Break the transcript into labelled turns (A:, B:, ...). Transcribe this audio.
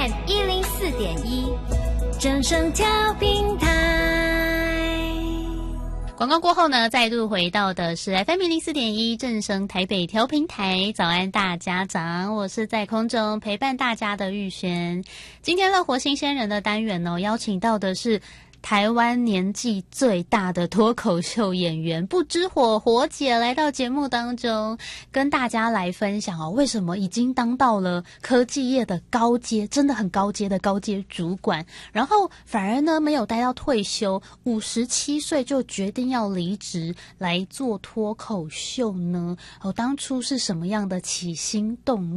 A: FM104.1，正声调频台。
B: 广告过后呢，再度回到的是 FM104.1正声台北调频台。早安大家长，我是在空中陪伴大家的玉璇。今天乐活新鲜人的单元哦，邀请到的是台湾年纪最大的脱口秀演员不知火火姐来到节目当中，跟大家来分享哦，为什么已经当到了科技业的高阶，真的很高阶的高阶主管，然后反而呢没有待到退休，57岁就决定要离职来做脱口秀呢？当初是什么样的起心动念？